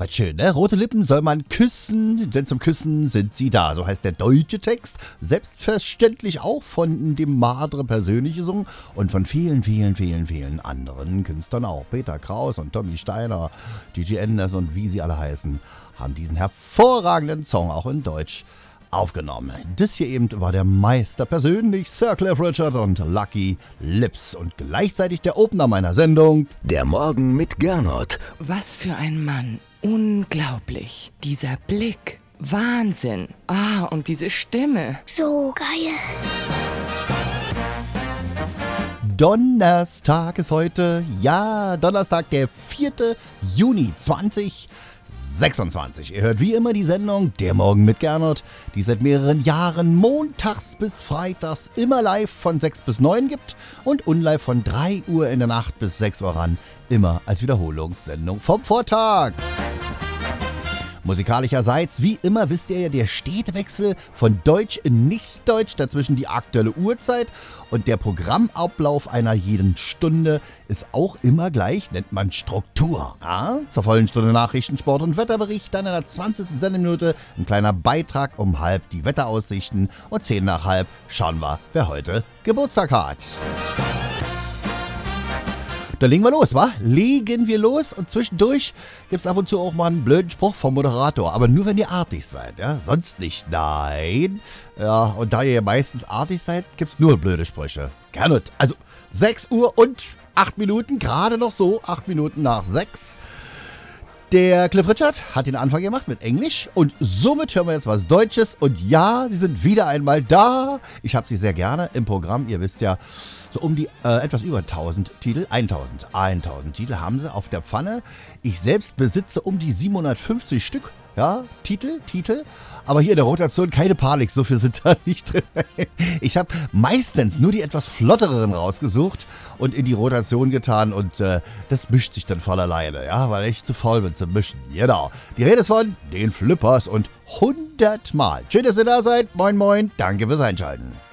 Was schön, ne? Rote Lippen soll man küssen, denn zum Küssen sind sie da. So heißt der deutsche Text. Selbstverständlich auch von dem Madre persönlich gesungen und von vielen, vielen, vielen, vielen anderen Künstlern auch. Peter Kraus und Tommy Steiner, Gigi Enders und wie sie alle heißen, haben diesen hervorragenden Song auch in Deutsch aufgenommen. Das hier eben war der Meister persönlich, Sir Cliff Richard und Lucky Lips und gleichzeitig der Opener meiner Sendung. Der Morgen mit Gernot. Was für ein Mann. Unglaublich. Dieser Blick. Wahnsinn. Und diese Stimme. So geil. Donnerstag ist heute, ja, Donnerstag, der 4. Juni 2026. Ihr hört wie immer die Sendung Der Morgen mit Gernot, die es seit mehreren Jahren montags bis freitags immer live von 6 bis 9 gibt und unlive von 3 Uhr in der Nacht bis 6 Uhr ran, immer als Wiederholungssendung vom Vortag. Musikalischerseits, wie immer, wisst ihr ja, der stete Wechsel von Deutsch in Nicht-Deutsch, dazwischen die aktuelle Uhrzeit und der Programmablauf einer jeden Stunde ist auch immer gleich, nennt man Struktur. Ja? Zur vollen Stunde Nachrichten, Sport und Wetterbericht, dann in der 20. Sendeminute ein kleiner Beitrag um halb die Wetteraussichten und 10 nach halb schauen wir, wer heute Geburtstag hat. Dann legen wir los, wa? Legen wir los und zwischendurch gibt's ab und zu auch mal einen blöden Spruch vom Moderator, aber nur wenn ihr artig seid, ja? Sonst nicht, nein. Ja, und da ihr meistens artig seid, gibt's nur blöde Sprüche. Gerne. Also 6 Uhr und 8 Minuten, gerade noch so, 8 Minuten nach 6. Der Cliff Richard hat den Anfang gemacht mit Englisch und somit hören wir jetzt was Deutsches. Und ja, sie sind wieder einmal da. Ich habe sie sehr gerne im Programm. Ihr wisst ja, so um die etwas über 1000 Titel, 1000 Titel haben sie auf der Pfanne. Ich selbst besitze um die 750 Stück, ja, Titel. Aber hier in der Rotation keine Panik, so viel sind da nicht drin. Ich habe meistens nur die etwas flotteren rausgesucht und in die Rotation getan und das mischt sich dann voll alleine, ja, weil ich zu faul bin zu mischen. Genau. Die Rede ist von den Flippers und 100 Mal. Schön, dass ihr da seid. Moin, moin. Danke fürs Einschalten.